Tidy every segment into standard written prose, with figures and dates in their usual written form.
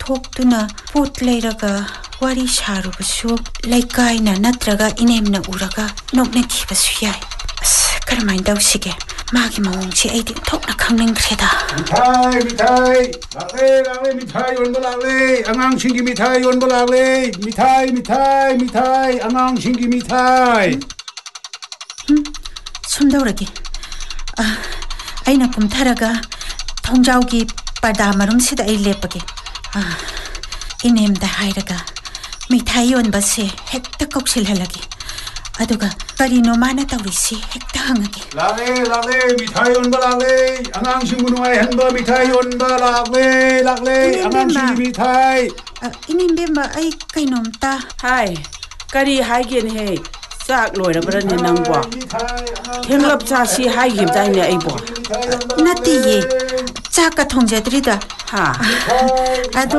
थोक्तुना pot लैरगा वारी सारुबसु लैकाइना नत्रगा इनेमना उरगा नोक्नेखिबसु याय करमाइन दौसिगे मागी मवंगसी ऐदि थोकना खंगनिंग्रेदा मिठाई लाले मिठाई योनबा लाले आंगांसिंगी मिठाई योनबा लाले मिठाई आंगांसिंगी मिठाई सुमदौरगे अइना कुमथरगा थोंजाउगी पर्दा मरुमसिदा ऐ लेपगे इनेमदा हाइरगा मिठाई योनबसे हेक्ता कौसिलहलगे अदुगा करिनो माना तौरिसी हेक्ता हंगगे लाले मिठाई योनबा लाले आंगांसिंगु नुआइ हनबा मिठाई योनबा लाले आंगांसिंगी मिठाई इनिमबेमा ऐ कैनोमता हाय करी हाइगेन हे चाक लोइरबरने नंगबो हेंलब चासी हाइगिबदाइने ऐबो नतिये चाका थोंजद्रिदा हा अदो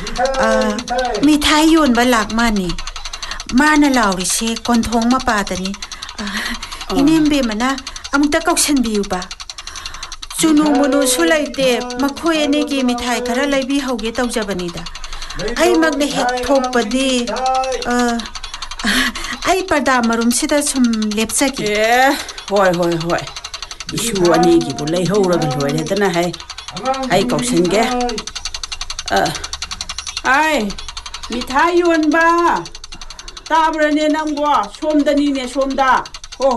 मिठाई योनबा लाकमानी माना लाउरिसे कोन्थोंग मपादनी इनेमबेमना अमुक्ता कौसनबियुबा चुनु मुनु सुलाइते मखोय अनेगी मिठाई खरा लैबी हौगे तौजबनीदा ऐ मगने हेक थोकपदी ऐ पर्दा मरुमसिदा सुम लेपसगी होय इशु अनेगी बु लैहौरगा लोइरेदना है ऐ कौसनगे आय मिठाई योनबा ताब्रने नंगो सोमदनीने सोमदा हो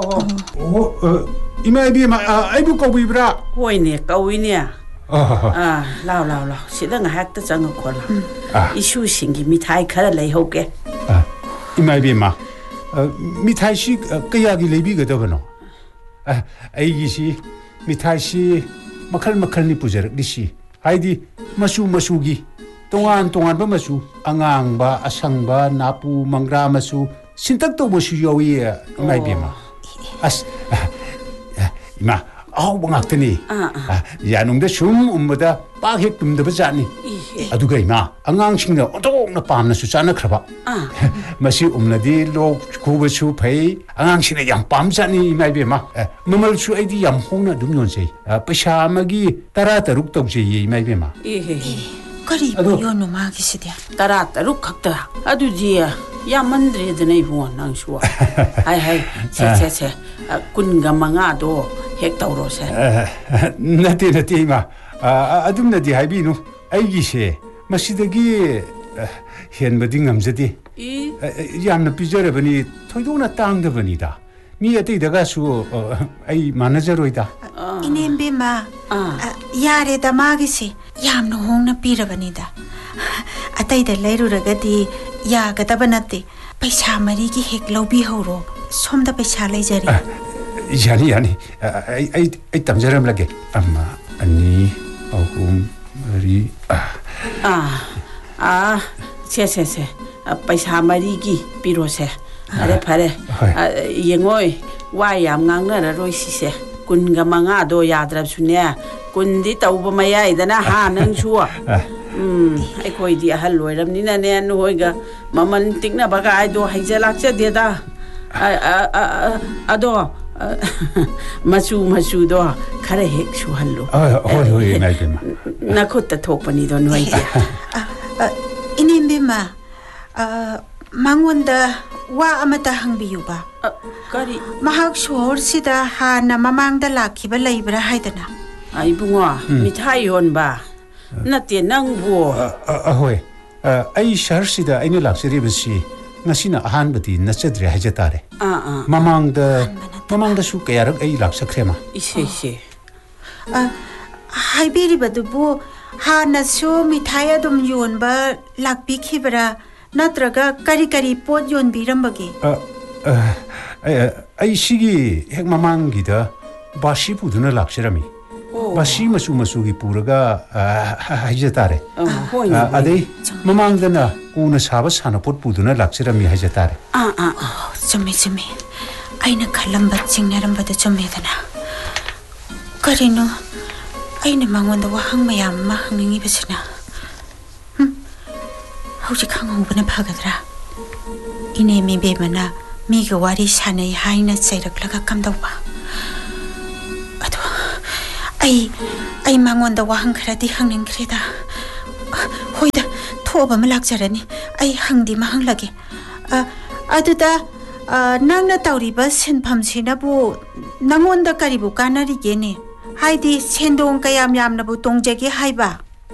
इमा इबेमा आइबु कौबिब्रा होइने कौइने लाउ सिदा ngahakta chang khola isu singi mithai khara laihoge इमा इबेमा मिठाई सी कया गी लेबी गदबनो आइगिसी मिठाई सी मखल नि पुजरकलिसी हाइदी मसु गी तोंगान ब मसु अंगांगबा असंगबा नापु मंगरा मसु सिंतक तो मसु योई इमा इबेमा अस इमा आउ बंगाक्तनी यानुंगदा सुम उम्बदा पाहे तुमदबा जानी अदुगा इमा अंगांगसिंगदा ओतोंगना पामनासु चानखरबा मसी उम्नदी लोक खुबसु फै अंगांगसिंगदा याम पाम जानी इमा इबेमा ममलसु आइदी याम होंगना दुम योनसै पैसा अमगी 13 तौजे इमा इबेमा करी बोयोनो मागिसिदे 13 खक्ता अदुजी यामंद्रेदनै बुवा नंगसु हाय छे कुनगा मंगा दो हेक तौरोसे नते इमा अदुमनदी हाइबिनु आइगिसे मसिदगी हेनबदी ngamजदि यामना पिजरबनी थोइदोना तांगदबनीदा मी अतैदगासु आई मानजरोइदा इनेमबेमा यारेदा मागिसे यामनो होंगना पिरबनीदा अतैदा लैरुरगदी यागदब नते पैसा मरीगी हेक लौबी हौरो सोमदा पैसा लैजरी यानी आई तमजरम लगे अम्मा अनि अहुम मरी से पैसा मरीगी पिरोसे अरे फरे येंगोय वा याम ngangnararoi kunga manga do yadrabsune kundi tauba mayaidana ha nangsu aikoi di ahal loiramnina ne noiga maman tikna baga ai do haijalakcha deda ado masu do khare hek su hallo hoi naibema nakhutta thokpani do noide inimbema mangonda wa amata hangbiyuba kari mahak shor sida hana mamangda lakhiba leibra haidana ai bunga mithai yonba nate nangbo ahoy ai shar sida aina laksari basi ngasina ahan bati nachadre hajatare mamangda su kayarak ai laksakhrema ise haibiri badubu hana su mithai adum yonba lakbi khibra natraga kari pot yonbirambage ai sigi hek mamangida bashi puduna laksirami bashi masu gi puraga hajatare adai mamangdana kuna saba sana pot puduna laksirami hajatare chumi aina khalamba chingnaram bada chumedana karino aina mangonda wahang mayam ma hangingi basina hauji khangobana bhagadra ine mi bemana miga wari sanai haina chairakhlaga kamdawba ado ai mangonda wahang kharadi hangningkreda hoida ꯊꯣꯛꯑꯕ ꯑꯃ ꯂꯥꯛꯆꯔꯅꯤ ꯑꯩ ꯍꯪꯗꯤ ꯍꯪꯂꯒꯦ ꯑꯗꯨꯗ ꯅꯪꯅ ꯇꯧꯔꯤꯕ ꯁꯤꯟꯐꯝꯁꯤꯅꯕꯨ ꯅꯪꯉꯣꯟꯗ ꯀꯔꯤꯕꯨ ꯀꯥꯟꯅꯔꯤꯒꯦꯅꯦ ꯍꯥꯏꯗꯤ ꯁꯦꯟꯗꯣꯡ ꯀꯌꯥꯝ ꯌꯥꯝꯅꯕꯨ ꯇꯣꯡꯖꯒꯦ ꯍꯥꯏꯕ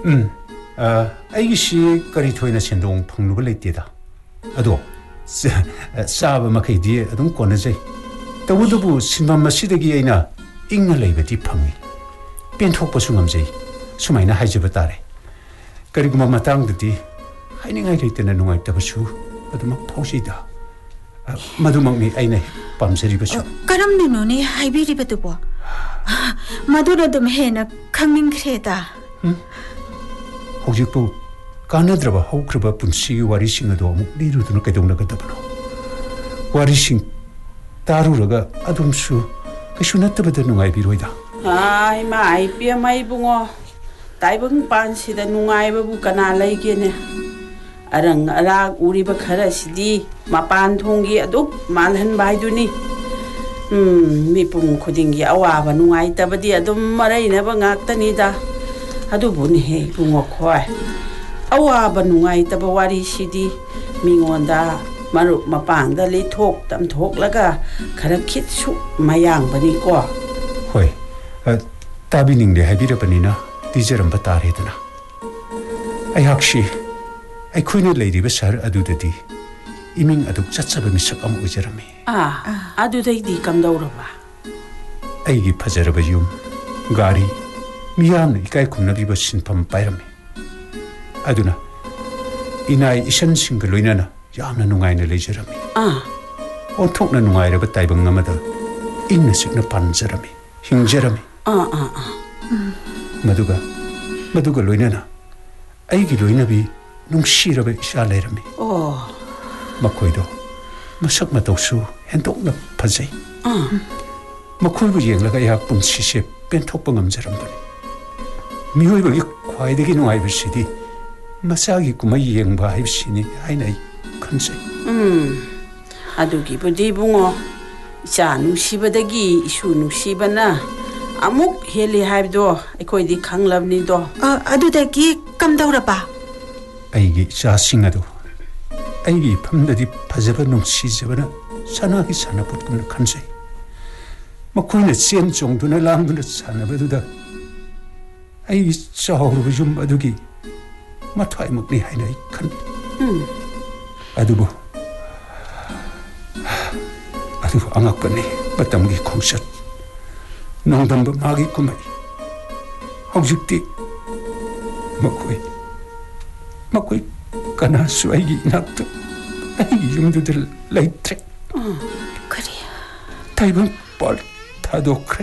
ꯑꯩꯒꯤꯁꯤ ꯀꯔꯤ ꯊꯣꯏꯅ ꯁꯦꯟꯗꯣꯡ ꯐꯪꯂꯨꯕ ꯂꯩꯇꯦꯗ ꯑꯗꯣ ꯆꯥꯕ ꯃꯈꯩꯗꯤ ꯑꯗꯨꯝ ꯀꯣꯟꯅꯖꯩ ꯇꯧꯕꯇꯕꯨ ꯁꯤꯟꯐꯝ ꯑꯁꯤꯗꯒꯤ ꯑꯩꯅ ꯏꯪꯅ ꯂꯩꯕꯗꯤ ꯐꯪꯏ ꯄꯦꯟꯊꯣꯛꯄꯁꯨ ꯉꯝꯖꯩ ꯁꯨꯃꯥꯏꯅ ꯍꯥꯏꯖꯕ ꯇꯥꯔꯦ ꯀꯔꯤꯒꯨꯝꯕ ꯃꯇꯥꯡꯗꯗꯤ ꯍꯥꯏꯅꯤꯡꯉꯥꯏ ꯂꯩꯇꯅ ꯅꯨꯡꯉꯥꯏꯇꯕꯁꯨ ꯑꯗꯨꯃꯛ ꯐꯥꯎꯖꯩꯗ ꯃꯗꯨꯃꯛꯅꯤ ꯑꯩꯅ ꯄꯥꯝꯖꯔꯤꯕꯁꯨ ꯀꯔꯝꯅꯅꯣꯅꯦ ꯍꯥꯏꯕꯤꯔꯤꯕꯗꯨꯕꯣ ꯃꯗꯨꯅ ꯑꯗꯨꯝ ꯍꯦꯟꯅ ꯈꯪꯅꯤꯡꯈ꯭ꯔꯦꯗ ꯍꯧꯖꯤꯛꯄꯨ ꯀꯥꯟꯅꯗ꯭ꯔꯕ ꯍꯧꯈ꯭ꯔꯕ ꯄꯨꯟꯁꯤꯒꯤ ꯋꯥꯔꯤꯁꯤꯡ ꯑꯗꯨ ꯑꯃꯨꯛ ꯂꯤꯔꯨꯗꯨꯅ ꯀꯩꯗꯧꯅꯒꯗꯕꯅꯣ ꯋꯥꯔꯤꯁꯤꯡ ꯇꯥꯔꯨꯔꯒ ꯑꯗꯨꯝꯁꯨ ꯀꯩꯁꯨ ꯅꯠꯇꯕꯗ ꯅꯨꯡꯉꯥꯏꯕꯤꯔꯣꯏꯗ ꯏꯃꯥ ꯏꯄꯦꯝꯃ ꯏꯕꯨꯡꯉꯣ ꯇꯥꯏꯕꯪ ꯄꯥꯟꯁꯤꯗ ꯅꯨꯡꯉꯥꯏꯕꯕꯨ ꯀꯅꯥ ꯂꯩꯒꯦꯅꯦ ꯑꯔꯪ ꯑꯔꯥꯛ ꯎꯔꯤꯕ ꯈꯔꯁꯤꯗꯤ ꯃꯄꯥꯟ ꯊꯣꯡꯒꯤ ꯑꯗꯨꯛ ꯃꯥꯜꯍꯟꯕ ꯍꯥꯏꯗꯨꯅꯤ ꯃꯤꯄꯨꯝ ꯈꯨꯗꯤꯡꯒꯤ ꯑꯋꯥꯕ ꯅꯨꯡꯉꯥꯏꯇꯕꯗꯤ ꯑꯗꯨꯝ ꯃꯔꯩꯅꯕ ꯉꯥꯛꯇꯅꯤꯗ ꯑꯗꯨꯕꯨꯅꯦꯍꯦ ꯏꯕꯨꯡꯉꯣ ꯈꯣꯏ ꯑꯋꯥꯕ ꯅꯨꯡꯉꯥꯏꯇꯕ ꯋꯥꯔꯤꯁꯤꯗꯤ ꯃꯤꯉꯣꯟꯗ ꯃꯔꯨꯞ ꯃꯄꯥꯡꯗ ꯂꯤꯊꯣꯛ ꯇꯝꯊꯣꯛꯂꯒ ꯈꯔ ꯈꯤꯠꯁꯨ ꯃꯌꯥꯡꯕꯅꯤꯀꯣ ꯍꯣꯏ ꯇꯥꯕꯤꯅꯤꯡꯗꯦ ꯍꯥꯏꯕꯤꯔꯕꯅꯤꯅ ꯇꯤꯖꯔꯝꯕ ꯇꯥꯔꯦꯗꯅ ꯑꯩꯍꯥꯛꯁꯤ ꯑꯩꯈꯣꯏꯅ ꯂꯩꯔꯤꯕ ꯁꯍꯔ ꯑꯗꯨꯗꯗꯤ ꯏꯃꯤꯡ ꯑꯗꯨꯛ ꯆꯠꯆꯕ ꯃꯤꯁꯛ ꯑꯃ ꯑꯣꯏꯖꯔꯝꯃꯤ ꯑꯗꯨꯗꯩꯗꯤ ꯀꯝꯗꯧꯔꯕ ꯑꯩꯒꯤ ꯐꯖꯔꯕ ꯌꯨꯝ ꯒꯥꯔꯤ ꯃꯤꯌꯥꯝꯅ ꯏꯀꯥꯏ ꯈꯨꯝꯅꯕꯤꯕ ꯁꯤꯟꯐꯝ ꯄꯥꯏꯔꯝꯃꯤ ꯑꯗꯨꯅ ꯏꯅꯥꯏ ꯏꯁꯟꯁꯤꯡꯒ ꯂꯣꯏꯅꯅ ꯌꯥꯝꯅ ꯅꯨꯡꯉꯥꯏꯅ ꯂꯩꯖꯔꯝꯃꯤ ꯑꯣꯟꯊꯣꯛꯅ ꯅꯨꯡꯉꯥꯏꯔꯕ ꯇꯥꯏꯕꯪ ꯑꯃꯗ ꯏꯪꯅ ꯆꯤꯛꯅ ꯄꯥꯟꯖꯔꯝꯃꯤ ꯍꯤꯡꯖꯔꯝꯃꯤ ꯃꯗꯨꯒ ꯂꯣꯏꯅꯅ ꯑꯩꯒꯤ ꯂꯣꯏꯅꯕꯤ ꯅꯨꯡꯁꯤꯔꯕ ꯏꯆꯥ ꯂꯩꯔꯝꯃꯤ ꯃꯈꯣꯏꯗꯣ ꯃꯁꯛ ꯃꯇꯧꯁꯨ ꯍꯦꯟꯗꯣꯛꯅ ꯐꯖꯩ ꯃꯈꯣꯏꯕꯨ ꯌꯦꯡꯂꯒ ꯑꯩꯍꯥꯛ ꯄꯨꯟꯁꯤꯁꯦ ꯄꯦꯟꯊꯣꯛꯄ ꯉꯝꯖꯔꯝꯕꯅꯤ ꯃꯤꯑꯣꯏꯕꯒꯤ ꯈ꯭ꯋꯥꯏꯗꯒꯤ ꯅꯨꯡꯉꯥꯏꯕꯁꯤꯗꯤ ꯃꯆꯥꯒꯤ ꯀꯨꯝꯍꯩ ꯌꯦꯡꯕ ꯍꯥꯏꯕꯁꯤꯅꯤ ꯍꯥꯏꯅ ꯑꯩ ꯈꯟꯖꯩ ꯑꯗꯨꯒꯤꯕꯨꯗꯤ ꯏꯕꯨꯡꯉꯣ ꯏꯆꯥ ꯅꯨꯡꯁꯤꯕꯗꯒꯤ ꯏꯁꯨ ꯅꯨꯡꯁꯤꯕꯅ ꯑꯃꯨꯛ ꯍꯦꯜꯂꯤ ꯍꯥꯏꯕꯗꯣ ꯑꯩꯈꯣꯏꯗꯤ ꯈꯪꯂꯕꯅꯤꯗꯣ ꯑꯗꯨꯗꯒꯤ ꯀꯝꯗꯧꯔꯕ ꯑꯩꯒꯤ ꯏꯆꯥꯁꯤꯡ ꯑꯗꯨ ꯑꯩꯒꯤ ꯏꯐꯝꯗꯗꯤ ꯐꯖꯕ ꯅꯨꯡꯁꯤꯖꯕꯅ ꯁꯅꯥꯒꯤ ꯁꯥꯟꯅꯄꯣꯠꯀꯨꯝꯅ ꯈꯟꯖꯩ ꯃꯈꯣꯏꯅ ꯆꯦꯟ ꯆꯣꯡꯗꯨꯅ ꯂꯥꯡꯗꯨꯅ ꯁꯥꯟꯅꯕꯗꯨꯗ ꯑꯩꯒꯤ ꯆꯥꯎꯔꯕ ꯌꯨꯝ ꯑꯗꯨꯒꯤ ꯃꯊ꯭ꯋꯥꯏꯃꯛꯅꯤ ꯍꯥꯏꯅ ꯑꯩ ꯈꯟ ꯑꯗꯨꯕꯨ ꯑꯉꯛꯄꯅꯤ ꯃꯇꯝꯒꯤ ꯈꯣꯡꯆꯠ ꯅꯣꯡꯗꯝꯕ ꯃꯥꯒꯤ ꯀꯨꯝꯍꯩ ꯍꯧꯖꯤꯛꯇꯤ ꯃꯈꯣꯏ ꯀꯅꯥꯁꯨ ꯑꯩꯒꯤ ꯏꯅꯥꯛꯇ ꯑꯩꯒꯤ ꯌꯨꯝꯗꯨꯗ ꯂꯩꯇ꯭ꯔꯦ ꯀꯔꯤ ꯇꯥꯏꯕꯪ ꯄꯥꯜ ꯊꯥꯗꯣꯛꯈ꯭ꯔꯦ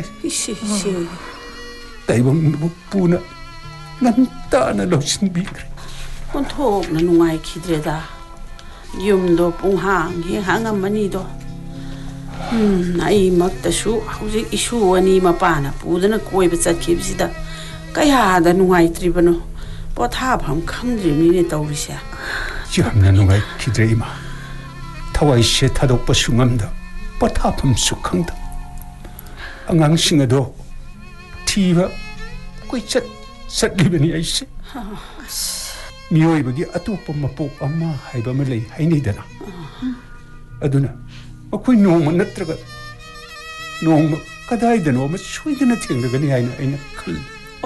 ꯇꯥꯏꯕꯪꯕꯨ ꯄꯨꯅ ꯉꯟꯇꯥꯅ ꯂꯧꯁꯤꯟꯕꯤꯈ꯭ꯔꯦ ꯑꯣꯟꯊꯣꯛꯅ ꯅꯨꯡꯉꯥꯏꯈꯤꯗ꯭ꯔꯦꯗ ꯌꯨꯝꯗꯣ ꯄꯨꯡꯍꯥꯡ ꯍꯥꯡꯉꯝꯃꯅꯤꯗꯣ ꯑꯩꯃꯛꯇꯁꯨ ꯍꯧꯖꯤꯛ ꯏꯁꯨ ꯑꯅꯤ ꯃꯄꯥꯅ ꯄꯨꯗꯨꯅ ꯀꯣꯏꯕ ꯆꯠꯈꯤꯕꯁꯤꯗ ꯀꯌꯥꯗ ꯅꯨꯡꯉꯥꯏꯇ꯭ꯔꯤꯕꯅꯣ ꯄꯣꯊꯥꯐꯝ ꯈꯪꯗ꯭ꯔꯤꯕꯅꯤꯅꯦ ꯇꯧꯔꯤꯁꯦ ꯌꯥꯝꯅ ꯅꯨꯡꯉꯥꯏꯈꯤꯗ꯭ꯔꯦ ꯏꯃꯥ ꯊꯋꯥꯏꯁꯦ ꯊꯥꯗꯣꯛꯄꯁꯨ ꯉꯝꯗ ꯄꯣꯊꯥꯐꯝꯁꯨ ꯈꯪꯗ ꯑꯉꯥꯡꯁꯤꯡ ꯑꯗꯣ ꯊꯤꯕ ꯀꯣꯏꯆꯠ ꯆꯠꯂꯤꯕꯅꯤ ꯑꯩꯁꯦ ꯃꯤꯑꯣꯏꯕꯒꯤ ꯑꯇꯣꯞꯄ ꯃꯄꯣꯛ ꯑꯃ ꯍꯥꯏꯕ ꯑꯃ ꯂꯩ ꯍꯥꯏꯅꯩꯗꯅ ꯑꯗꯨꯅ ꯑꯩꯈꯣꯏ ꯅꯣꯡꯃ ꯅꯠꯇ꯭ꯔꯒ ꯅꯣꯡꯃ ꯀꯗꯥꯏꯗꯅꯣ ꯑꯃ ꯁꯣꯏꯗꯅ ꯊꯦꯡꯅꯒꯅꯤ ꯍꯥꯏꯅ ꯑꯩꯅ ꯈꯜꯂꯤ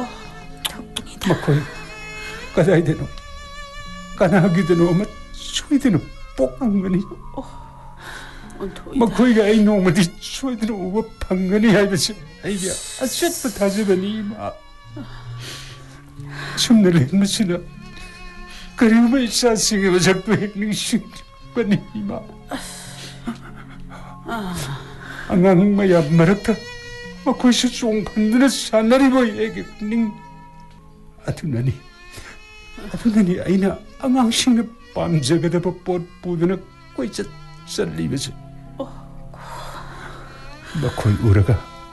ꯃꯈꯣꯏ ꯀꯗꯥꯏꯗꯅꯣ ꯀꯅꯥꯒꯤꯗꯅꯣ ꯑꯃ ꯁꯣꯏꯗꯅ ꯄꯣꯛꯂꯝꯒꯅꯤ ꯃꯈꯣꯏꯒ ꯑꯩ ꯅꯣꯡꯃꯗꯤ ꯁꯣꯏꯗꯅ ꯎꯕ ꯐꯪꯒꯅꯤ ꯍꯥꯏꯕꯁꯤ ꯑꯩꯒꯤ ꯑꯆꯦꯠꯄ ꯊꯥꯖꯕꯅꯤ ꯏꯃꯥ ꯁꯨꯝꯅ ꯂꯩꯔꯝꯕꯁꯤꯅ ꯀꯔꯤꯒꯨꯝꯕ ꯏꯆꯥꯁꯤꯡꯒꯤ ꯃꯁꯛꯇꯨ ꯍꯦꯛ ꯅꯤꯡꯁꯤꯡꯕꯅꯤ ꯏꯃꯥ ꯑꯉꯥꯡ ꯃꯌꯥꯝ ꯃꯔꯛꯇ ꯃꯈꯣꯏꯁꯨ ꯆꯣꯡꯐꯟꯗꯨꯅ ꯁꯥꯟꯅꯔꯤꯕ ꯑꯩꯒꯤ ꯄꯨꯛꯅꯤꯡ ꯑꯗꯨꯅꯅꯤ ꯑꯩꯅ ꯑꯉꯥꯡꯁꯤꯡꯅ ꯄꯥꯝꯖꯒꯗꯕ ꯄꯣꯠ ꯄꯨꯗꯨꯅ ꯀꯣꯏꯆꯠ ꯆꯠꯂꯤꯕꯁꯦ ꯃꯈꯣꯏ ꯎꯔꯒ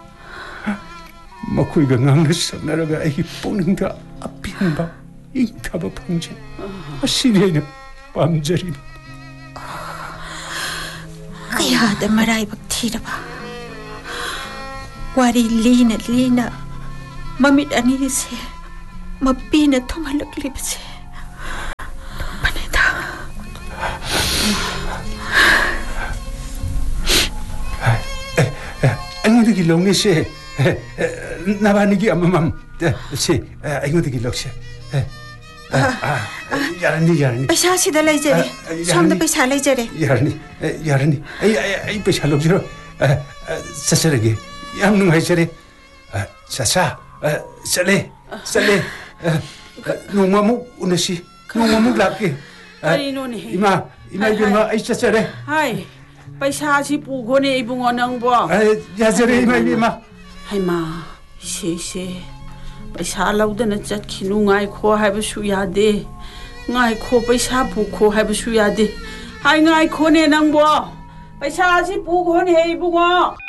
ꯃꯈꯣꯏꯒ ꯉꯥꯡꯅ ꯁꯛꯅꯔꯒ ꯑꯩꯒꯤ ꯄꯨꯛꯅꯤꯡꯗ ꯑꯄꯦꯟꯕ ꯏꯪꯊꯕ ꯐꯪꯖꯩ ꯑꯁꯤꯅꯤ ꯑꯩꯅ ꯄꯥꯝꯖꯔꯤꯕ ꯀꯌꯥꯗ ꯃꯔꯥꯏꯕꯛ ꯊꯤꯔꯕ ꯋꯥꯔꯤ ꯂꯤꯅ ꯂꯤꯅ ꯃꯃꯤꯠ ꯑꯅꯤꯁꯦ ꯃꯄꯤꯅ ꯊꯨꯝꯍꯜꯂꯛꯂꯤꯕꯁꯦ ꯑꯩꯉꯣꯟꯗꯒꯤ ꯂꯧꯅꯦꯁꯦ 나반이기 엄마맘 시 이거들이 럭시 야르니 पैसासिदा लैजरे सोमदा पैसा लैजरे 야르니 아이 पैसा 럭지로 ससरगे याम नुंगाइसरे ससा चले नोंमामुक उनसी नोंमामुक लाके करिनोने इमा इमा आई ससरे हाय पैसा सी पुगोने इबुंगो नंगबो याजरे इमा हाइमा से पैसा लौदना चटखिनु गाइखो हाइबसु यादे गाइखो पैसा पुखो हाइबसु यादे हाय गाइखोने नंगबो पैसा सी पुगोने इबुंगो